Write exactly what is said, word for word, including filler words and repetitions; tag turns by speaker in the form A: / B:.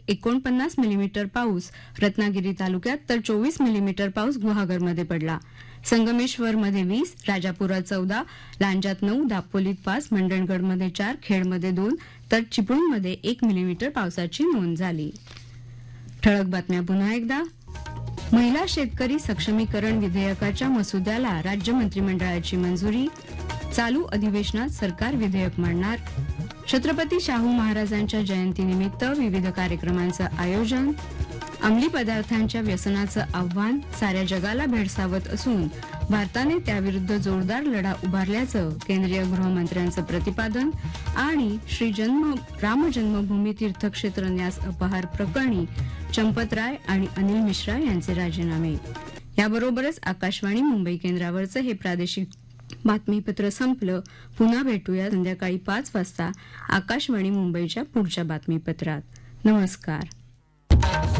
A: एकोणपन्नास मिलीमीटर पाऊस रत्नागिरी तालुक्यात तर चोवीस मिलीमीटर पाऊस गुहागरमध्ये पडला. संगमेश्वरमध्ये वीस, राजापुरात चौदा, लांजात नऊ, दापोलीत पाच, मंडणगडमध्ये चार, खेडमध्ये दोन तर चिपळूणमध्ये एक मिलीमीटर पावसाची नोंद झाली. ठळक बातम्या पुन्हा एकदा. महिला शेतकरी सक्षमीकरण विधेयकाच्या मसुद्याला राज्य मंत्रिमंडळाची मंजुरी. चालू अधिवेशनात सरकार विधेयक मांडणार. छत्रपती शाहू महाराजांच्या जयंतीनिमित्त विविध कार्यक्रमांचं आयोजन. अंमली पदार्थांच्या व्यसनाचं आव्हान साऱ्या जगाला भेडसावत असून भारताने त्याविरुद्ध जोरदार लढा उभारल्याचं केंद्रीय गृहमंत्र्यांचं प्रतिपादन. आणि श्री जन्म राम जन्मभूमी तीर्थक्षेत्र न्यास अपहार प्रकरणी चंपत राय आणि अनिल मिश्रा यांचे राजीनामे. याबरोबरच आकाशवाणी मुंबई केंद्रावरचं हे प्रादेशिक बातमीपत्र संपलं. पुन्हा भेटूया संध्याकाळी पाच वाजता आकाशवाणी मुंबईच्या पुढच्या बातमीपत्रात. नमस्कार.